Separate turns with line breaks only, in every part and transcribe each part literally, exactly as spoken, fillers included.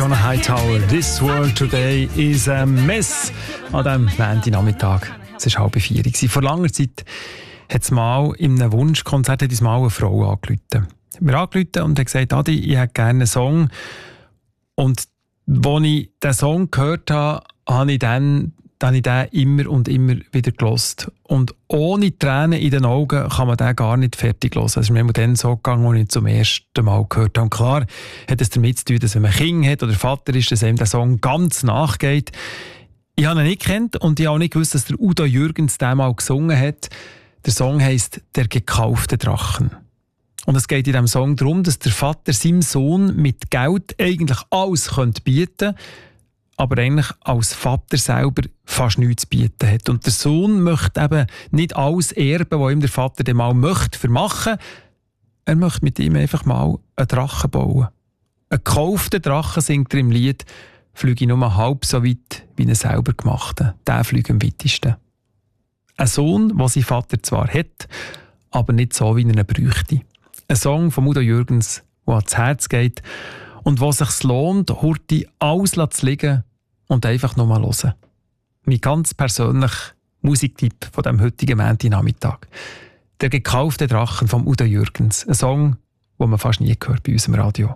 Jonah Hightower, This World Today is a Mess. An diesem Montagnachmittag, es war halb vier. Vor langer Zeit hat es mal in einem Wunschkonzert hat uns mal eine Frau angerufen. Wir angerufen und hat gesagt, Adi, ich hätte gerne einen Song. Und als ich diesen Song gehört habe, habe ich dann Dann habe ich den immer und immer wieder gehört. Und ohne Tränen in den Augen kann man den gar nicht fertig hören. Es ist mir dann so gegangen, als ich ihn zum ersten Mal gehört habe. Und klar hat es damit zu tun, dass wenn man Kind hat oder Vater ist, dass einem der Song ganz nachgeht. Ich habe ihn nicht gekannt und ich habe auch nicht gewusst, dass der Udo Jürgens den mal gesungen hat. Der Song heisst «Der gekaufte Drachen». Und es geht in diesem Song darum, dass der Vater seinem Sohn mit Geld eigentlich alles bieten könnte, aber eigentlich als Vater selber fast nichts zu bieten hat. Und der Sohn möchte eben nicht alles erben, was ihm der Vater dann mal möchte vermachen. Er möchte mit ihm einfach mal einen Drachen bauen. Einen gekauften Drachen, singt er im Lied, fliege ich nur halb so weit wie einen selber gemachten. Der fliegt am weitesten. Ein Sohn, den sein Vater zwar hat, aber nicht so, wie er ihn bräuchte. Ein Song von Udo Jürgens, der ans Herz geht und wo es sich lohnt, heute alles zu liegen und einfach noch mal hören. Mein ganz persönlicher Musiktipp von diesem heutigen Montagnachmittag. «Der gekaufte Drachen» von Udo Jürgens. Ein Song, den man fast nie hört bei uns im Radio.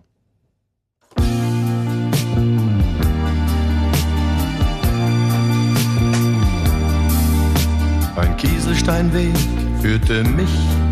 Ein Kieselsteinweg führte mich